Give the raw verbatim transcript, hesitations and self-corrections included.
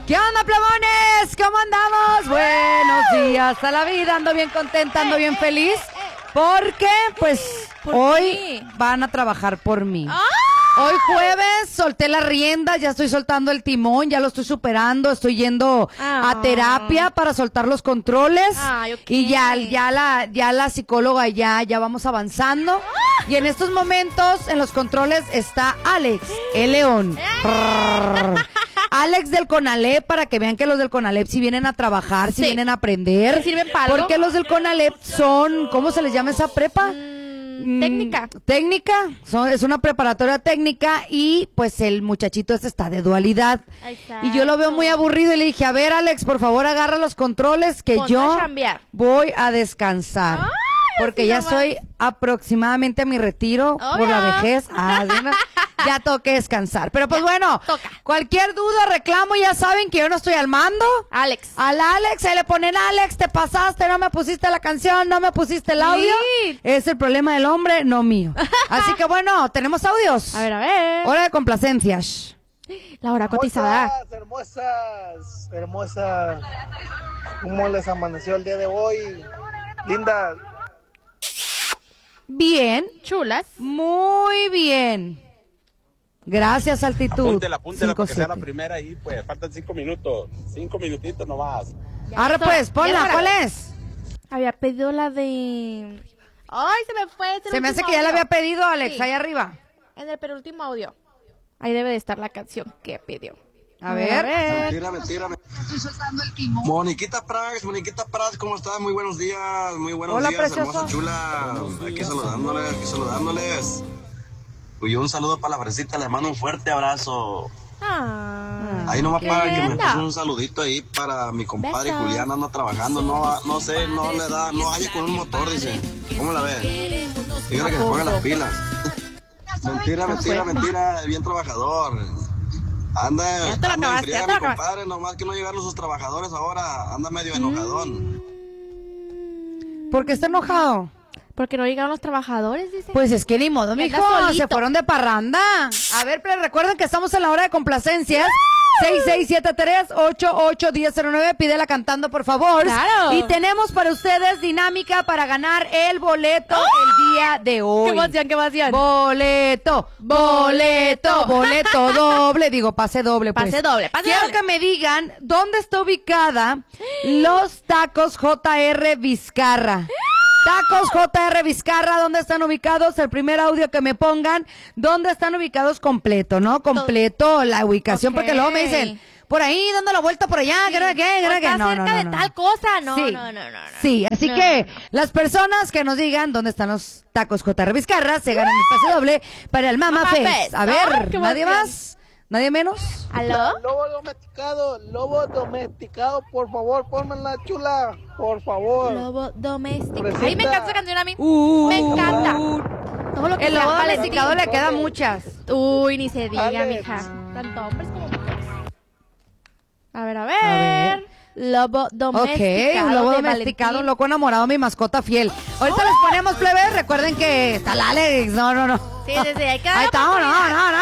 ¿Qué onda, plebones? ¿Cómo andamos? Buenos días a la vida. Ando bien contenta, ando bien feliz. Porque, pues, ¿Por hoy qué? van a trabajar por mí. ¡Ah! Hoy jueves solté las riendas, ya estoy soltando el timón, ya lo estoy superando, estoy yendo Ah. a terapia para soltar los controles. Ay, ok. Y ya, ya la, ya la psicóloga ya, ya vamos avanzando. Y en estos momentos, en los controles, está Alex, el león. Prrr. Alex del Conalep, para que vean que los del Conalep si vienen a trabajar, si Sí. vienen a aprender. ¿Sí sirven para algo? Porque los del Conalep son, ¿cómo se les llama esa prepa? Mm, técnica. Mm, técnica, son- es una preparatoria técnica y pues el muchachito este está de dualidad. Exacto. Y yo lo veo muy aburrido y le dije, a ver Alex, por favor agarra los controles que Ponte yo a chambear. voy a descansar. Ay, porque así ya nomás. soy aproximadamente a mi retiro por la Obvio. vejez. Ah, ¿sí, no? Ya tengo que descansar. Pero pues bueno, toca. cualquier duda, reclamo, ya saben que yo no estoy al mando. Alex. Al Alex, ahí le ponen Alex, te pasaste, no me pusiste la canción, no me pusiste el audio. Sí. Es el problema del hombre, no mío. Así que bueno, tenemos audios. A ver, a ver. Hora de complacencias. La hora cotizada. Hermosas, hermosas, hermosas. ¿Cómo les amaneció el día de hoy? Lindas. Bien, Chulas. muy bien. Gracias, Altitud. Apúntela, apúntela Cinco, para que sea la siete. primera ahí, pues. Faltan cinco minutos. Cinco minutitos nomás. Arre pues, ponla, Ya, ¿cuál ya. es? Había pedido la de... Ay, se me fue. es el Se me hace último que ya la audio. había pedido, Alex, Sí. ahí arriba. En el penúltimo audio. Ahí debe de estar la canción que pidió. A ver. Mentira, mentira. me- Moniquita Prax, Moniquita Prax, ¿cómo estás? Muy buenos días, muy buenos Hola, días, precioso. hermosa chula. Aquí saludándoles, aquí saludándoles. Y un saludo para la fresita, les mando un fuerte abrazo. Ah. Ahí nomás qué para que me linda. pasen un saludito ahí para mi compadre Besos. Julián, anda trabajando, no, no sé, no le da, no haya con un motor, dice. ¿Cómo la ves? Dígale que se pongan las pilas. Mentira, mentira, mentira, bien trabajador. Anda, Ya te lo anda acabaste, en friega, ya te lo mi acabaste. compadre, nomás que no llegaron sus trabajadores ahora, anda medio enojadón. ¿Por qué está enojado? Porque no llegaron los trabajadores, dice. Pues es que ni modo, Y anda mijo, solito. se fueron de parranda. A ver, pero recuerden que estamos en la hora de complacencias. seis seis siete tres ocho ocho uno cero nueve, pídela cantando, por favor. Claro. Y tenemos para ustedes dinámica para ganar el boleto el día de hoy. ¡Qué emoción, qué emoción! Boleto, boleto, boleto doble, digo, pase doble, pues. Pase doble, pase Quiero doble. que me digan dónde está ubicada los tacos J R Vizcarra. Tacos J R Vizcarra, ¿dónde están ubicados? El primer audio que me pongan, ¿dónde están ubicados completo, no? Completo la ubicación, Ok. porque luego me dicen, por ahí, dando la vuelta por allá, ¿qué, qué, qué, O qué? está No, no, cerca no, de no. tal cosa. No, Sí. no, no, no, no. Sí, así No, que no, no. las personas que nos digan dónde están los tacos J R Vizcarra se ganan el pase doble para el Mama Mama Fest. Fest. A Ay, ver, qué ¿nadie emoción. más? ¿Nadie menos? ¿Aló? Lobo domesticado, lobo domesticado, por favor, ponme la chula, por favor. Lobo doméstico. Fresita. Ay, me encanta esa canción a mí. Uh, Me encanta. Todo lo que El sea lobo Valentín. domesticado le quedan muchas. Uy, ni se diga, Alex. mija. Tanto hombres como mujeres. A ver, a A ver. ver. Lobo Ok, domesticado. un lobo de domesticado, Valentín. loco enamorado, mi mascota fiel. Ahorita les ponemos plebe, recuerden que está la Alex, no, no, no. Sí, sí, sí, hay que dar Ahí la está, no, oportunidad. no, no.